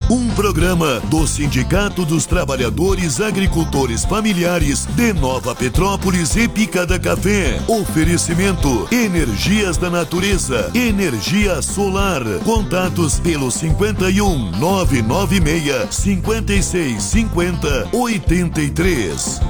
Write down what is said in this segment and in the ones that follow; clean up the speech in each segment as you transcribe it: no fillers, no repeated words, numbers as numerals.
Um programa do Sindicato dos Trabalhadores Agricultores Familiares de Nova Petrópolis e Picada Café. Oferecimento: Energias da Natureza, energia solar. Contatos pelo 51 996 56 50 83.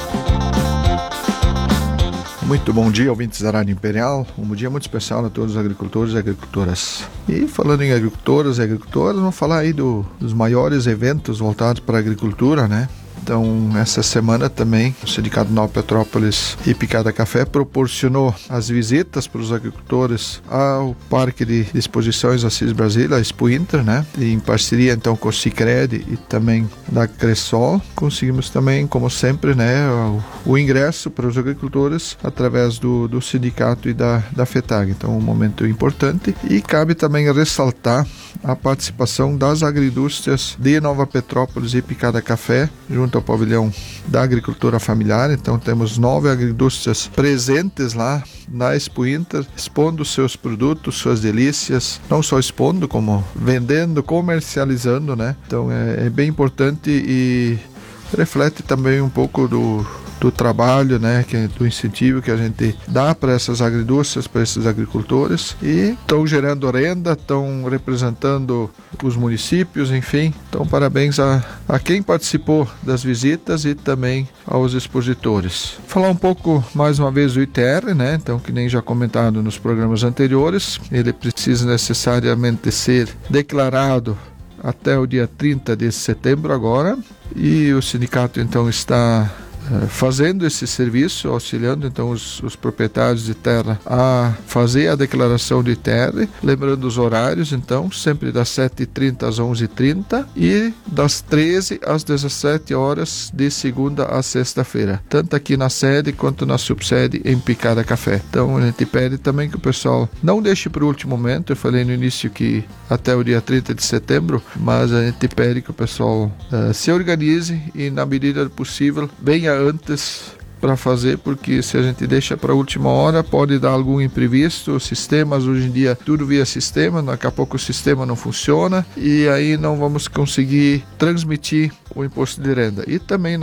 Muito bom dia, ouvintes da Rádio Imperial. Um dia muito especial a todos os agricultores e agricultoras. E falando em agricultoras e agricultoras, vamos falar aí dos maiores eventos voltados para a agricultura, né? Então, essa semana também, o Sindicato Nova Petrópolis e Picada Café proporcionou as visitas para os agricultores ao Parque de Exposições Assis Brasília, a Expo Inter, né? E em parceria, então, com o Sicredi e também da Cressol, conseguimos também, como sempre, né, o ingresso para os agricultores através do sindicato e da FETAG. Então, um momento importante. E cabe também ressaltar a participação das agriindústrias de Nova Petrópolis e Picada Café, junto ao pavilhão da agricultura familiar. Então temos 9 agriindústrias presentes lá na Expo Inter, expondo seus produtos, suas delícias, não só expondo, como vendendo, comercializando, né? Então é bem importante e reflete também um pouco do trabalho, né, do incentivo que a gente dá para essas agriindústrias, para esses agricultores, e estão gerando renda, estão representando os municípios, enfim. Então, parabéns a quem participou das visitas e também aos expositores. Falar um pouco, mais uma vez, do ITR, né, então, que nem já comentado nos programas anteriores, ele precisa necessariamente ser declarado até o dia 30 de setembro agora, e o sindicato, então, está fazendo esse serviço, auxiliando então os proprietários de terra a fazer a declaração de ITR, lembrando os horários, então, sempre das 7h30 às 11h30 e das 13 às 17 horas de segunda a sexta-feira, tanto aqui na sede quanto na subsede em Picada Café. Então, a gente pede também que o pessoal não deixe para o último momento. Eu falei no início que até o dia 30 de setembro, mas a gente pede que o pessoal se organize e, na medida do possível, venha antes para fazer, porque se a gente deixa para a última hora pode dar algum imprevisto. Os sistemas hoje em dia, tudo via sistema, daqui a pouco o sistema não funciona e aí não vamos conseguir transmitir o imposto de renda. E também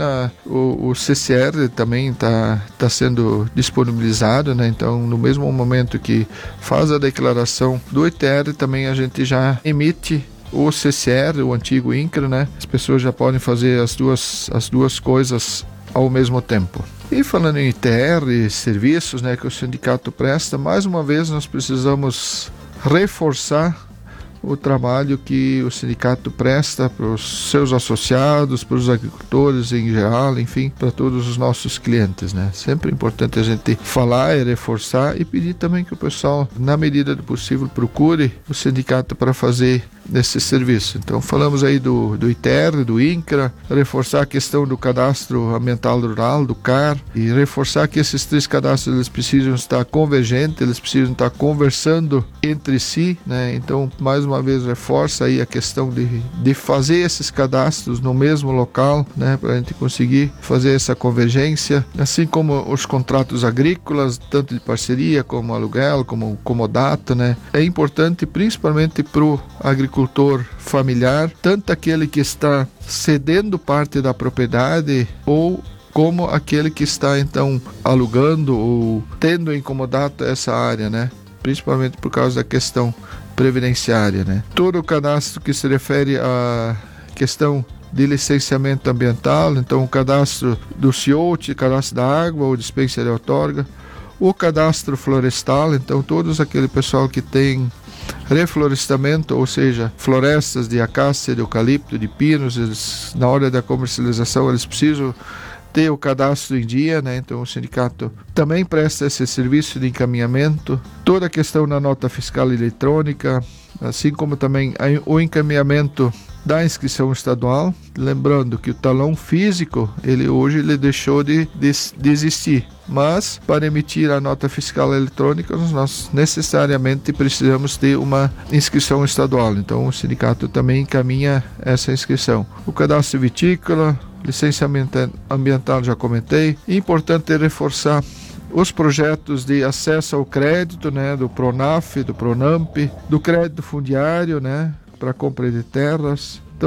o CCR também está sendo disponibilizado, né? Então, no mesmo momento que faz a declaração do ITR, também a gente já emite o CCR, o antigo INCRA, né? As pessoas já podem fazer as duas coisas ao mesmo tempo. E falando em ITR e serviços, né, que o sindicato presta, mais uma vez nós precisamos reforçar o trabalho que o sindicato presta para os seus associados, para os agricultores em geral, enfim, para todos os nossos clientes, né? Sempre é importante a gente falar e reforçar e pedir também que o pessoal, na medida do possível, procure o sindicato para fazer esse serviço. Então, falamos aí do ITR, do INCRA, reforçar a questão do cadastro ambiental rural, do CAR, e reforçar que esses 3 cadastros eles precisam estar convergentes, eles precisam estar conversando entre si, né? Então, mais uma vez, reforça aí a questão de fazer esses cadastros no mesmo local, né, para a gente conseguir fazer essa convergência, assim como os contratos agrícolas, tanto de parceria como aluguel, como comodato, né? É importante principalmente para o agricultor familiar, tanto aquele que está cedendo parte da propriedade ou como aquele que está então alugando ou tendo incomodado essa área, né? Principalmente por causa da questão previdenciária, né? Todo o cadastro que se refere à questão de licenciamento ambiental, então o cadastro do CIOT, cadastro da água ou dispensa de outorga, o cadastro florestal, então todos aquele pessoal que tem reflorestamento, ou seja, florestas de acácia, de eucalipto, de pinos, eles, na hora da comercialização eles precisam ter o cadastro em dia, né? Então o sindicato também presta esse serviço de encaminhamento, toda a questão da nota fiscal eletrônica, assim como também o encaminhamento da inscrição estadual. Lembrando que o talão físico, hoje ele deixou de existir, mas para emitir a nota fiscal eletrônica nós necessariamente precisamos ter uma inscrição estadual. Então o sindicato também encaminha essa inscrição. O cadastro vitícola, licenciamento ambiental, já comentei. Importante reforçar os projetos de acesso ao crédito, né, do PRONAF, do PRONAMP, do crédito fundiário, né, para compra de terras,